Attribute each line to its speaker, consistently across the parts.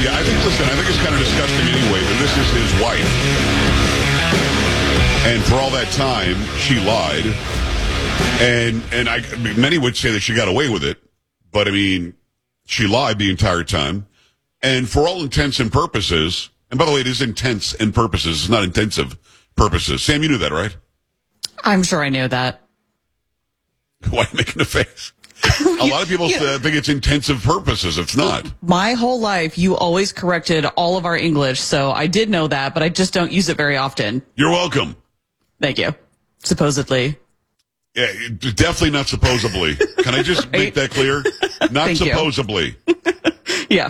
Speaker 1: Yeah, I think it's kind of disgusting anyway, but this is his wife. And for all that time, she lied. And many would say that she got away with it. But, I mean, she lied the entire time. And for all intents and purposes, and by the way, it is intents and purposes. It's not intensive purposes. Sam, you knew that, right?
Speaker 2: I'm sure I knew that.
Speaker 1: Why are you making a face? A lot of people think it's intensive purposes. It's not.
Speaker 2: My whole life, you always corrected all of our English, so I did know that, but I just don't use it very often.
Speaker 1: You're welcome.
Speaker 2: Thank you. Supposedly.
Speaker 1: Yeah, definitely not supposedly. Can I just make that clear? Not
Speaker 2: Thank
Speaker 1: supposedly.
Speaker 2: Yeah.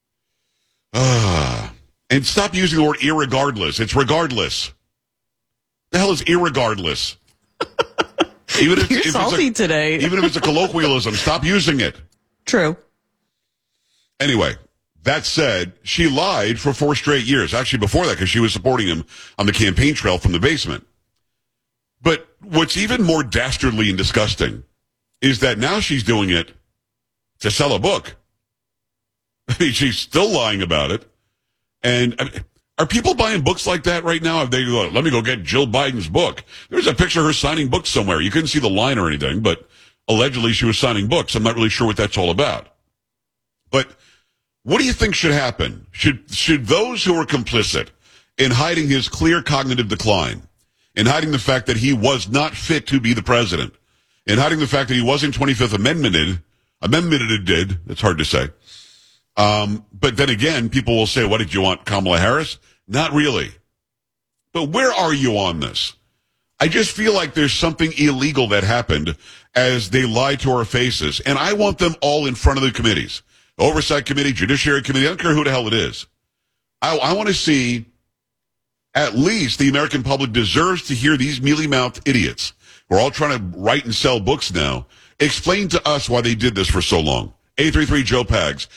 Speaker 1: And stop using the word irregardless. It's regardless. The hell is irregardless? Even if,
Speaker 2: You're salty today.
Speaker 1: Even if it's a colloquialism, stop using it.
Speaker 2: True.
Speaker 1: Anyway, that said, she lied for 4 straight years. Actually, before that, because she was supporting him on the campaign trail from the basement. But what's even more dastardly and disgusting is that now she's doing it to sell a book. I mean, she's still lying about it. And I mean, are people buying books like that right now? If they go, let me go get Jill Biden's book. There's a picture of her signing books somewhere. You couldn't see the line or anything, but allegedly she was signing books. I'm not really sure what that's all about. But what do you think should happen? Should those who are complicit in hiding his clear cognitive decline, in hiding the fact that he was not fit to be the president, in hiding the fact that he wasn't 25th Amendmented, it's hard to say. But then again, people will say, what did you want, Kamala Harris? Not really. But where are you on this? I just feel like there's something illegal that happened as they lied to our faces. And I want them all in front of the committees. Oversight Committee, Judiciary Committee, I don't care who the hell it is. I want to see, at least the American public deserves to hear these mealy-mouthed idiots who are all trying to write and sell books now explain to us why they did this for so long. 833-JOE-PAGS,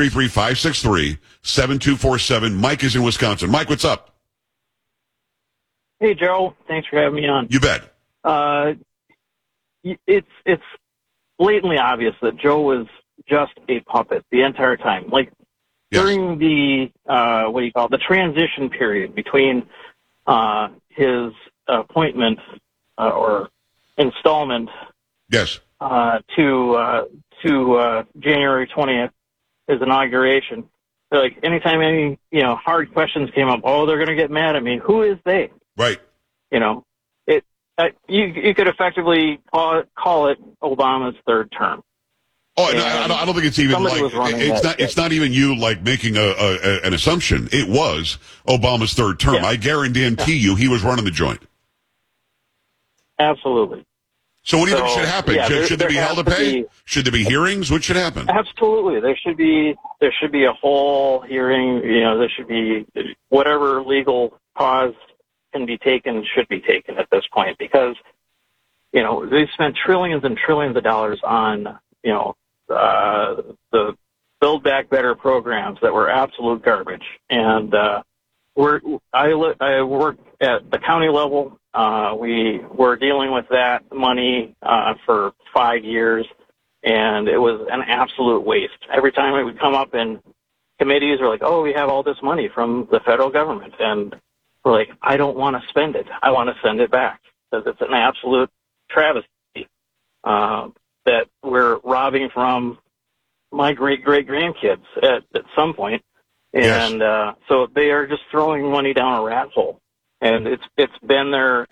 Speaker 1: 833-563-7247. Mike is in Wisconsin. Mike, what's up?
Speaker 3: Hey, Joe. Thanks for having me on.
Speaker 1: You bet.
Speaker 3: It's blatantly obvious that Joe was just a puppet the entire time. Like,
Speaker 1: Yes.
Speaker 3: during the, the transition period between his appointment or installment
Speaker 1: Yes.
Speaker 3: to January 20th, his inauguration. Like, anytime any, hard questions came up, they're going to get mad at me. Who is they?
Speaker 1: Right.
Speaker 3: You could effectively call it Obama's third term.
Speaker 1: Oh, and I don't think it's even like, it's not even you like making an assumption. It was Obama's third term.
Speaker 3: Yeah.
Speaker 1: I guarantee you he was running the joint.
Speaker 3: Absolutely.
Speaker 1: So what do you think should happen? Should there be hell to pay? Should there be hearings? What should happen?
Speaker 3: Absolutely. There should be a whole hearing. There should be whatever legal cause can be taken should be taken at this point, because they spent trillions and trillions of dollars on the Build Back Better programs that were absolute garbage. And I work at the county level. We were dealing with that money for 5 years, and it was an absolute waste. Every time it would come up in committees, we're like, we have all this money from the federal government. And we're like, I don't want to spend it. I want to send it back, because it's an absolute travesty that we're robbing from my great-great-grandkids at some point. And
Speaker 1: Yes.
Speaker 3: So they are just throwing money down a rat hole. And it's been their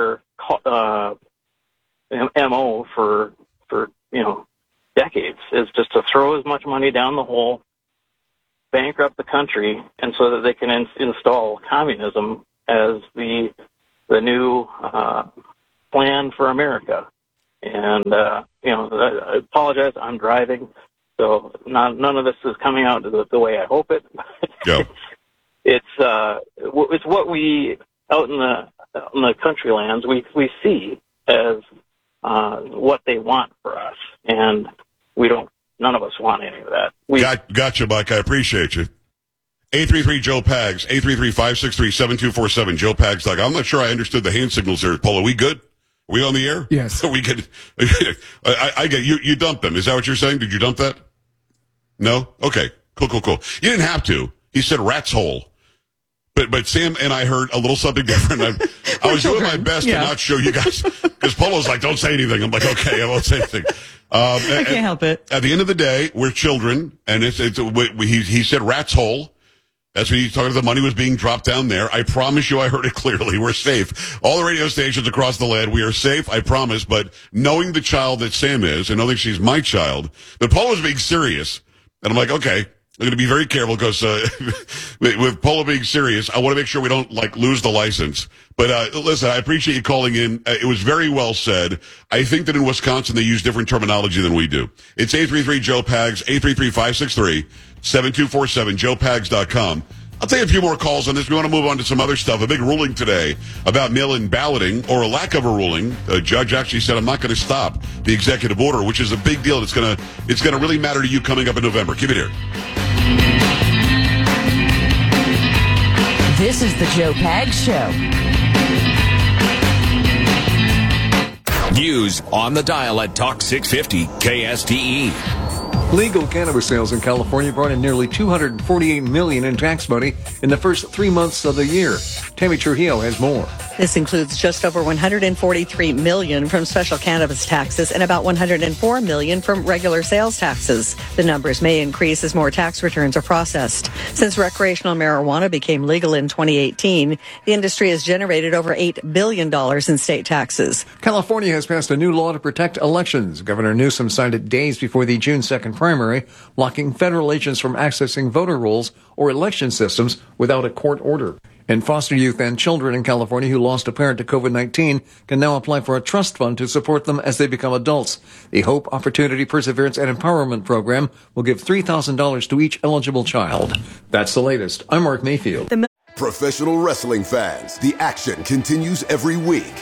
Speaker 3: MO for decades, is just to throw as much money down the hole, bankrupt the country, and so that they can install communism as the new plan for America. And I apologize, I'm driving, so none of this is coming out the way I hope it.
Speaker 1: Yeah.
Speaker 3: It's what we out in the country lands we see as what they want for us, and we don't. None of us want any of that.
Speaker 1: Gotcha, Mike. I appreciate you. 833-JOE-PAGS, 833-563-7247. Joe Pags, I'm not sure I understood the hand signals there. Paul, are we good? Are we on the air?
Speaker 4: Yes.
Speaker 1: We could. I get you. You dumped them. Is that what you're saying? Did you dump that? No? Okay. Cool. You didn't have to. He said rat's hole. But Sam and I heard a little something different. I was doing my best to not show you guys, because Polo's like, don't say anything. I'm like, okay, I won't say anything.
Speaker 2: I can't help it.
Speaker 1: At the end of the day, we're children, and he said rat's hole. That's when he talked. The money was being dropped down there. I promise you, I heard it clearly. We're safe. All the radio stations across the land, we are safe. I promise. But knowing the child that Sam is, and knowing she's my child, but Polo was being serious, and I'm like, okay, I'm going to be very careful, because with Polo being serious, I want to make sure we don't lose the license. But listen, I appreciate you calling in. It was very well said. I think that in Wisconsin they use different terminology than we do. It's 833-JOE-PAGS, 833-563-7247, joepags.com. I'll take a few more calls on this. We want to move on to some other stuff. A big ruling today about mail-in balloting, or a lack of a ruling. A judge actually said, I'm not going to stop the executive order, which is a big deal. It's going to really matter to you coming up in November. Keep it here.
Speaker 4: This is the Joe Pags Show.
Speaker 5: News on the dial at Talk 650 KSTE.
Speaker 6: Legal cannabis sales in California brought in nearly $248 million in tax money in the first 3 months of the year. Tammy Trujillo has more.
Speaker 7: This includes just over $143 million from special cannabis taxes and about $104 million from regular sales taxes. The numbers may increase as more tax returns are processed. Since recreational marijuana became legal in 2018, the industry has generated over $8 billion in state taxes.
Speaker 6: California has passed a new law to protect elections. Governor Newsom signed it days before the June 2nd primary, blocking federal agents from accessing voter rolls or election systems without a court order. And foster youth and children in California who lost a parent to COVID-19 can now apply for a trust fund to support them as they become adults. The Hope, Opportunity, Perseverance, and Empowerment Program will give $3,000 to each eligible child. That's the latest. I'm Mark Mayfield.
Speaker 8: Professional wrestling fans, the action continues every week.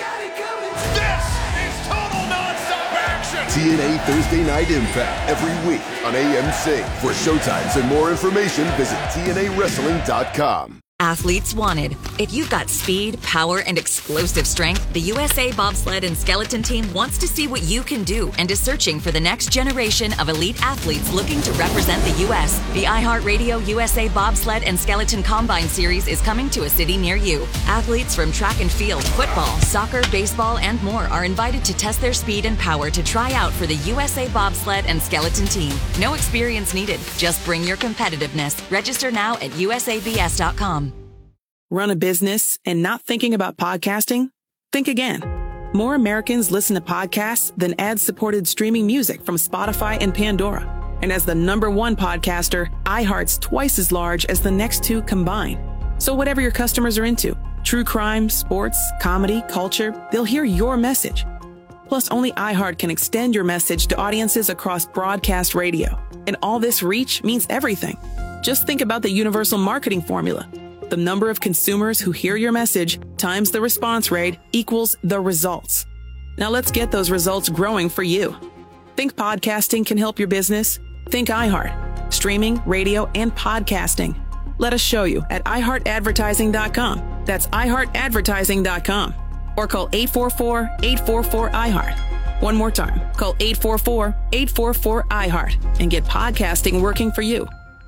Speaker 8: TNA Thursday Night Impact every week on AMC. For showtimes and more information, visit TNAWrestling.com.
Speaker 9: Athletes wanted. If you've got speed, power, and explosive strength, the USA Bobsled and Skeleton Team wants to see what you can do and is searching for the next generation of elite athletes looking to represent the U.S. The iHeartRadio USA Bobsled and Skeleton Combine Series is coming to a city near you. Athletes from track and field, football, soccer, baseball, and more are invited to test their speed and power to try out for the USA Bobsled and Skeleton Team. No experience needed. Just bring your competitiveness. Register now at usabs.com.
Speaker 10: Run a business and not thinking about podcasting? Think again. More Americans listen to podcasts than ad-supported streaming music from Spotify and Pandora. And as the #1 podcaster, iHeart's twice as large as the next two combined. So whatever your customers are into, true crime, sports, comedy, culture, they'll hear your message. Plus, only iHeart can extend your message to audiences across broadcast radio. And all this reach means everything. Just think about the universal marketing formula. The number of consumers who hear your message times the response rate equals the results. Now let's get those results growing for you. Think podcasting can help your business? Think iHeart. Streaming, radio, and podcasting. Let us show you at iHeartAdvertising.com. That's iHeartAdvertising.com. Or call 844-844-iHeart. One more time. Call 844-844-iHeart and get podcasting working for you.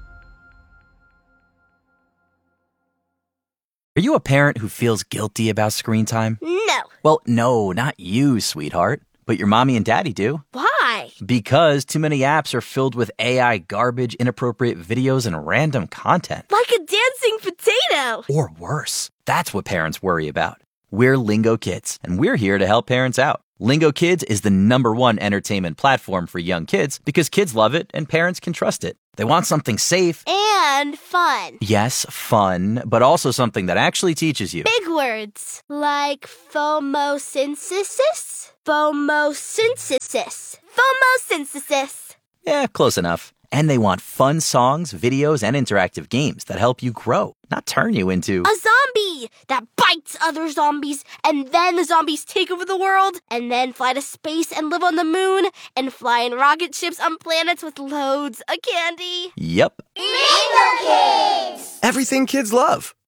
Speaker 11: Are you a parent who feels guilty about screen time?
Speaker 12: No.
Speaker 11: Well, no, not you, sweetheart. But your mommy and daddy do.
Speaker 12: Why?
Speaker 11: Because too many apps are filled with AI garbage, inappropriate videos, and random content.
Speaker 12: Like a dancing potato.
Speaker 11: Or worse. That's what parents worry about. We're Lingo Kids, and we're here to help parents out. Lingo Kids is the #1 entertainment platform for young kids because kids love it and parents can trust it. They want something safe.
Speaker 12: And fun.
Speaker 11: Yes, fun, but also something that actually teaches you.
Speaker 12: Big words. Like phomosynthesis? Phomosynthesis. Phomosynthesis.
Speaker 11: Yeah, close enough. And they want fun songs, videos, and interactive games that help you grow, not turn you into
Speaker 12: a zombie that bites other zombies, and then the zombies take over the world, and then fly to space and live on the moon, and fly in rocket ships on planets with loads of candy.
Speaker 11: Yep.
Speaker 12: Lingo Kids!
Speaker 13: Everything kids love.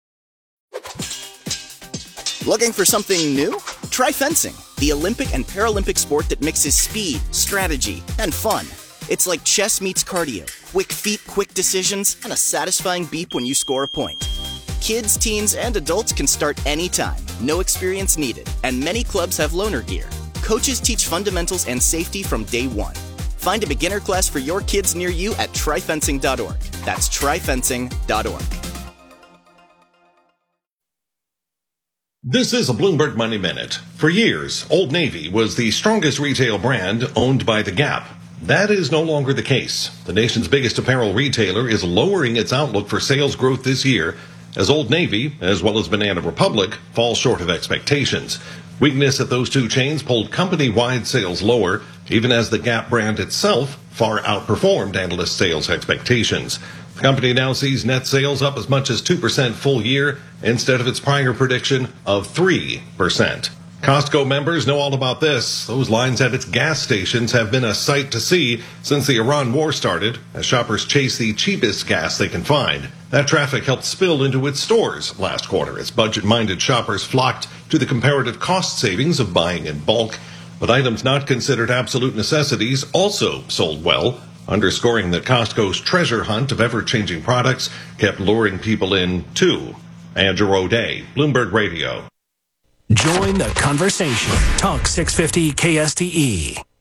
Speaker 13: Looking for something new? Try fencing, the Olympic and Paralympic sport that mixes speed, strategy, and fun. It's like chess meets cardio, Quick feet, quick decisions, and a satisfying beep when you score a point. Kids, teens, and adults can start anytime. No experience needed. And many clubs have loaner gear. Coaches teach fundamentals and safety from day one. Find a beginner class for your kids near you at tryfencing.org. That's tryfencing.org.
Speaker 14: This is a Bloomberg Money Minute. For years, Old Navy was the strongest retail brand owned by The Gap. That is no longer the case. The nation's biggest apparel retailer is lowering its outlook for sales growth this year as Old Navy, as well as Banana Republic, fall short of expectations. Weakness at those two chains pulled company-wide sales lower, even as the Gap brand itself far outperformed analyst sales expectations. The company now sees net sales up as much as 2% full year instead of its prior prediction of 3%. Costco members know all about this. Those lines at its gas stations have been a sight to see since the Iran war started, as shoppers chase the cheapest gas they can find. That traffic helped spill into its stores last quarter as budget-minded shoppers flocked to the comparative cost savings of buying in bulk. But items not considered absolute necessities also sold well, underscoring that Costco's treasure hunt of ever-changing products kept luring people in, too. Andrew O'Day, Bloomberg Radio.
Speaker 15: Join the conversation. Talk 650 KSTE.